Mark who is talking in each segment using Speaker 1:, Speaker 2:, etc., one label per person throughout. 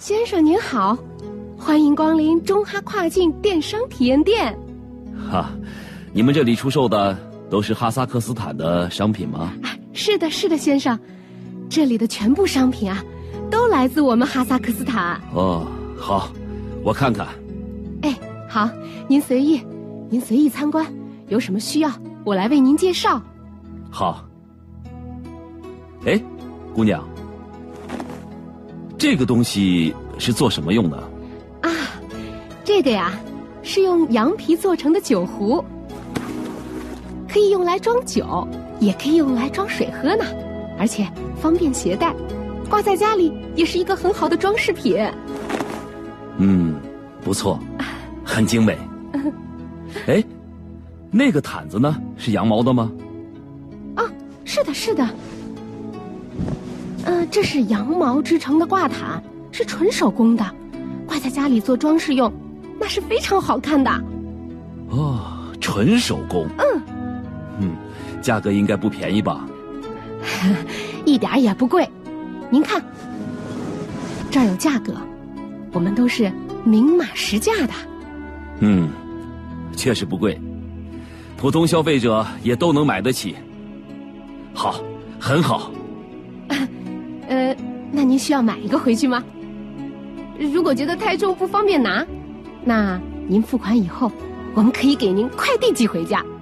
Speaker 1: 先生您好，欢迎光临中哈跨境电商体验店。
Speaker 2: 哈，你们这里出售的都是哈萨克斯坦的商品吗？
Speaker 1: 是的，是的，先生，这里的全部商品啊，都来自我们哈萨克斯坦。
Speaker 2: 哦，好，我看看。
Speaker 1: 哎，好，您随意参观，有什么需要我来为您介绍。
Speaker 2: 好。哎，姑娘，这个东西是做什么用的？
Speaker 1: 啊，这个呀，是用羊皮做成的酒壶，可以用来装酒，也可以用来装水喝呢，而且方便携带，挂在家里也是一个很好的装饰品。
Speaker 2: 不错，很精美。哎，那个毯子呢，是羊毛的吗？
Speaker 1: 啊，是的，是的。这是羊毛织成的挂毯，是纯手工的，挂在家里做装饰用，那是非常好看的。
Speaker 2: 哦，纯手工。价格应该不便宜吧？
Speaker 1: 一点也不贵。您看，这儿有价格，我们都是明码实价的。
Speaker 2: 确实不贵，普通消费者也都能买得起。好，很好。
Speaker 1: 那您需要买一个回去吗？如果觉得太重不方便拿，那您付款以后，我们可以给您快递寄回家。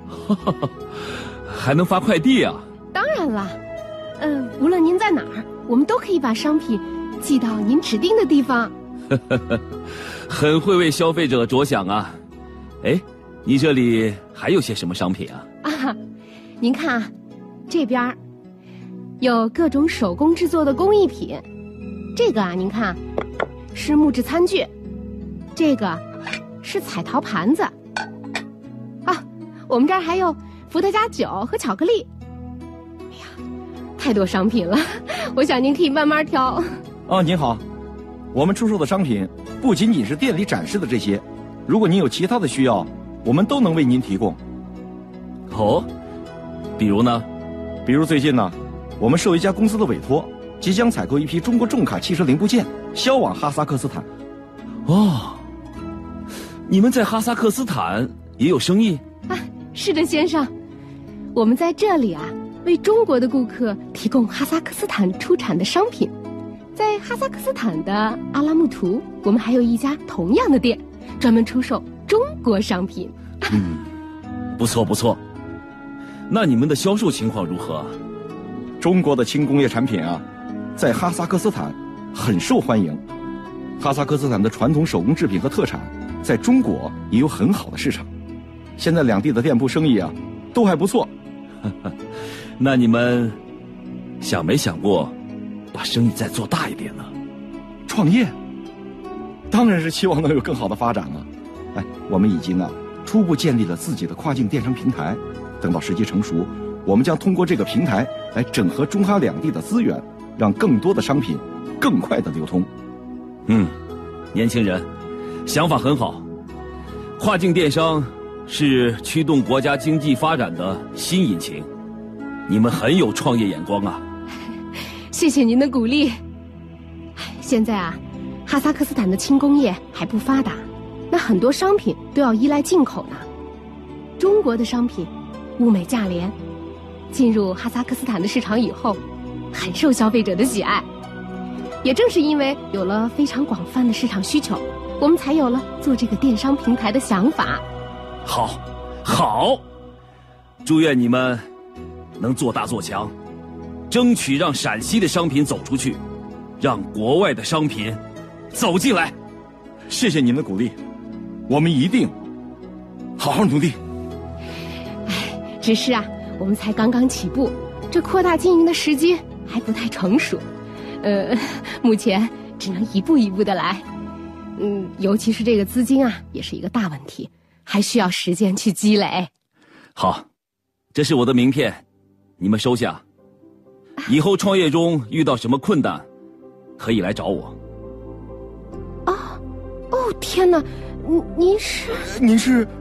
Speaker 2: 还能发快递啊？
Speaker 1: 当然了，无论您在哪儿，我们都可以把商品寄到您指定的地方。
Speaker 2: 很会为消费者着想啊。哎，你这里还有些什么商品啊？
Speaker 1: 您看啊，这边有各种手工制作的工艺品。这个啊，您看，是木质餐具，这个是彩陶盘子。我们这儿还有伏特加酒和巧克力。哎呀，太多商品了，我想您可以慢慢挑。
Speaker 3: 您好，我们出售的商品不仅仅是店里展示的这些，如果您有其他的需要，我们都能为您提供。
Speaker 2: 哦，比如呢？
Speaker 3: 比如最近呢，我们受一家公司的委托，即将采购一批中国重卡汽车零部件，销往哈萨克斯坦。
Speaker 2: 哦，你们在哈萨克斯坦也有生意？
Speaker 1: 是的，先生，我们在这里啊，为中国的顾客提供哈萨克斯坦出产的商品。在哈萨克斯坦的阿拉木图，我们还有一家同样的店，专门出售中国商品。
Speaker 2: 不错不错。那你们的销售情况如何？
Speaker 3: 中国的轻工业产品啊，在哈萨克斯坦很受欢迎。哈萨克斯坦的传统手工制品和特产，在中国也有很好的市场。现在两地的店铺生意啊，都还不错。
Speaker 2: 那你们想没想过把生意再做大一点呢？
Speaker 3: 创业当然是期望能有更好的发展了。我们已经初步建立了自己的跨境电商平台，等到时机成熟，我们将通过这个平台来整合中哈两地的资源，让更多的商品更快的流通。
Speaker 2: 年轻人，想法很好。跨境电商是驱动国家经济发展的新引擎，你们很有创业眼光啊！
Speaker 1: 谢谢您的鼓励。现在啊，哈萨克斯坦的轻工业还不发达，那很多商品都要依赖进口呢。中国的商品物美价廉，进入哈萨克斯坦的市场以后，很受消费者的喜爱。也正是因为有了非常广泛的市场需求，我们才有了做这个电商平台的想法。
Speaker 2: 好，祝愿你们能做大做强，争取让陕西的商品走出去，让国外的商品走进来。
Speaker 3: 谢谢您的鼓励，我们一定好好努力。
Speaker 1: 只是啊，我们才刚刚起步，这扩大经营的时机还不太成熟，目前只能一步一步的来。尤其是这个资金啊，也是一个大问题，还需要时间去积累。
Speaker 2: 好，这是我的名片，你们收下。以后创业中遇到什么困难，可以来找我。
Speaker 1: 天哪，您是？